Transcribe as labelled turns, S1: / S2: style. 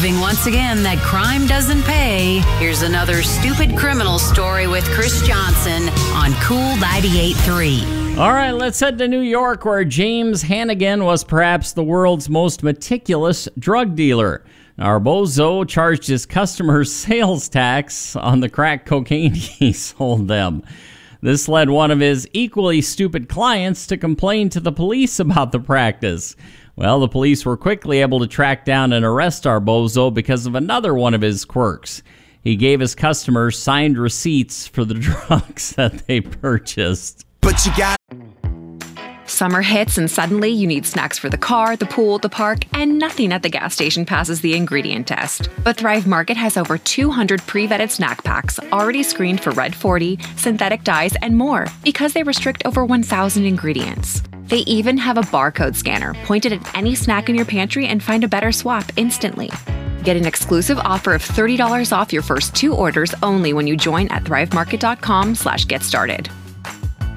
S1: proving once again that crime doesn't pay. Here's another stupid criminal story with Chris Johnson on Cool 98.3.
S2: All right, let's head to New York, where James Hannigan was perhaps the world's most meticulous drug dealer. Our bozo charged his customers sales tax on the crack cocaine he sold them. This led one of his equally stupid clients to complain to the police about the practice. Well, the police were quickly able to track down and arrest our bozo because of another one of his quirks. He gave his customers signed receipts for the drugs that they purchased.
S3: But you got...
S4: Summer hits and suddenly you need snacks for the car, the pool, the park, and nothing at the gas station passes the ingredient test. But Thrive Market has over 200 pre-vetted snack packs already screened for Red 40, synthetic dyes, and more because they restrict over 1,000 ingredients. They even have a barcode scanner pointed at any snack in your pantry and find a better swap instantly. Get an exclusive offer of $30 off your first 2 orders only when you join at thrivemarket.com/getstarted.